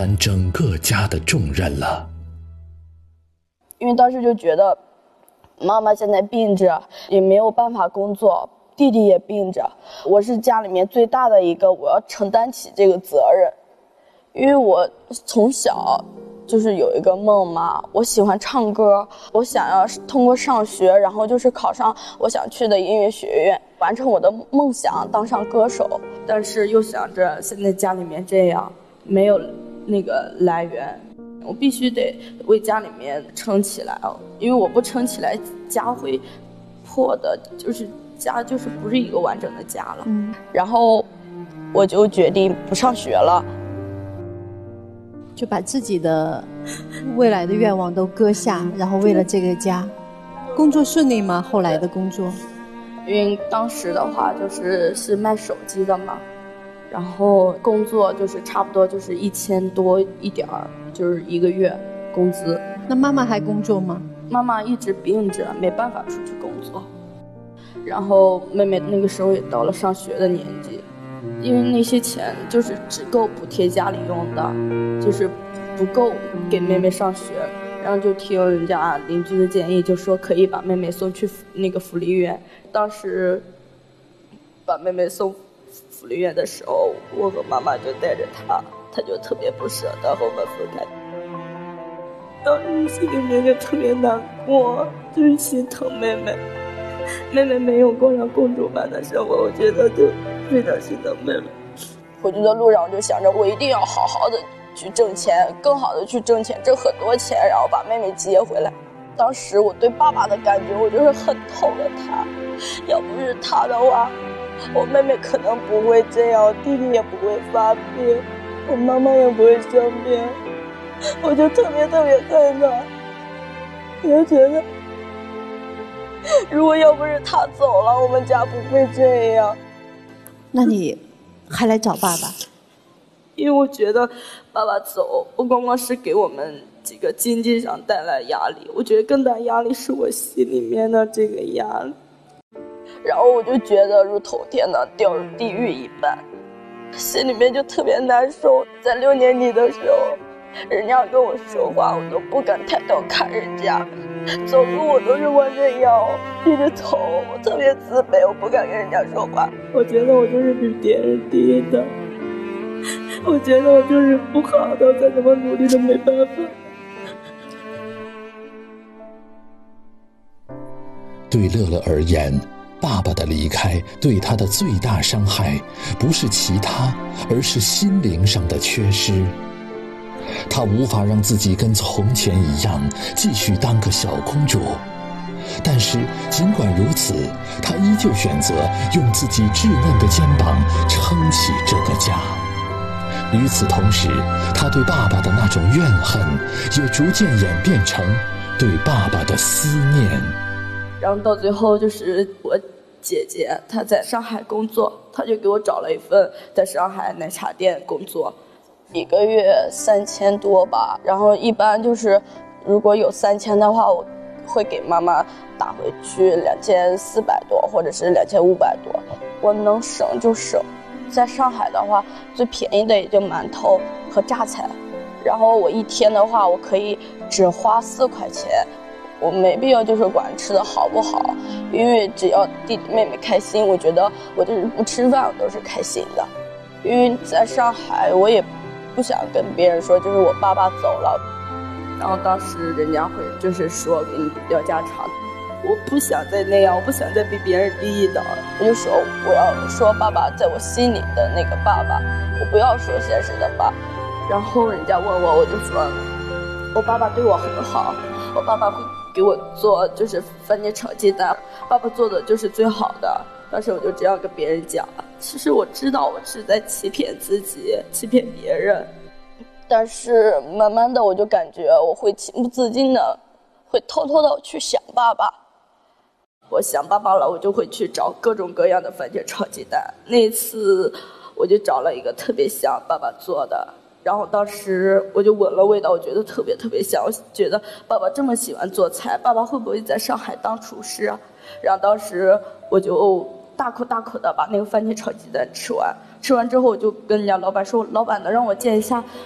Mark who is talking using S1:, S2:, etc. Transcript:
S1: 担整个家的重任了。
S2: 因为当时就觉得妈妈现在病着，也没有办法工作，弟弟也病着，我是家里面最大的一个，我要承担起这个责任。因为我从小就是有一个梦嘛，我喜欢唱歌，我想要通过上学，然后就是考上我想去的音乐学院，完成我的梦想，当上歌手。但是又想着现在家里面这样，没有那个来源，我必须得为家里面撑起来，因为我不撑起来，家会破的，就是家就是不是一个完整的家了。然后我就决定不上学了，
S3: 就把自己的未来的愿望都搁下，然后为了这个家。工作顺利吗？后来的工作？
S2: 因为当时的话是卖手机的嘛，然后工作就是差不多就是1000多一点儿，就是1个月工资。
S3: 那妈妈还工作吗？
S2: 妈妈一直病着，没办法出去工作。然后妹妹那个时候也到了上学的年纪，因为那些钱就是只够补贴家里用的，就是不够给妹妹上学。然后就听人家邻居的建议，就说可以把妹妹送去那个福利院。当时把妹妹送福利院的时候，我和妈妈就带着她，她就特别不舍得和我们分开。当时心里面就特别难过，就是心疼妹妹。妹妹没有过上公主般的生活，我觉得就非常心疼妹妹。回去的路上我就想着，我一定要好好的去挣钱，更好的去挣钱，挣很多钱，然后把妹妹接回来。当时我对爸爸的感觉，我就是很透了他，要不是他的话，我妹妹可能不会这样，弟弟也不会发病，我妈妈也不会生病，我就特别恨他。我就觉得如果要不是他走了，我们家不会这样。
S3: 那你还来找爸爸？
S2: 因为我觉得爸爸走不光光是给我们几个经济上带来压力，我觉得更大压力是我心里面的这个压力。然后我就觉得如同天堂掉入地狱一般，心里面就特别难受。在6年级的时候，人家跟我说话，我都不敢抬头看人家，走路我都是弯着腰低着头，我特别自卑，我不敢跟人家说话。我觉得我就是比别人低的，我觉得我就是不好的，再怎么努力都没办法。
S1: 对乐乐而言，爸爸的离开对他的最大伤害，不是其他，而是心灵上的缺失。他无法让自己跟从前一样继续当个小公主，但是尽管如此，他依旧选择用自己稚嫩的肩膀撑起这个家。与此同时，他对爸爸的那种怨恨也逐渐演变成对爸爸的思念。
S2: 然后到最后就是我姐姐她在上海工作，她就给我找了一份在上海奶茶店工作，1个月3000多吧。然后一般就是如果有3000的话，我会给妈妈打回去2400多或者是2500多，我能省就省。在上海的话，最便宜的也就馒头和榨菜，然后我一天的话，我可以只花4块钱。我没必要就是管吃的好不好，因为只要弟弟妹妹开心，我觉得我就是不吃饭我都是开心的。因为在上海我也不想跟别人说就是我爸爸走了，然后当时人家会就是说给你聊家常，我不想再那样，我不想再比别人低一等，我就说我要说爸爸在我心里的那个爸爸，我不要说现实的爸。然后人家问我，我就说我爸爸对我很好，我爸爸会给我做就是番茄炒鸡蛋，爸爸做的就是最好的。当时我就这样跟别人讲了，其实我知道我是在欺骗自己，欺骗别人，但是慢慢的我就感觉我会情不自禁的会偷偷的去想爸爸。我想爸爸了，我就会去找各种各样的番茄炒鸡蛋。那一次我就找了一个特别像爸爸做的，然后当时我就闻了味道，我觉得特别香，我觉得爸爸这么喜欢做菜，爸爸会不会在上海当厨师啊？然后当时我就大口的把那个番茄炒鸡蛋吃完之后，我就跟人家老板说，老板能让我见一下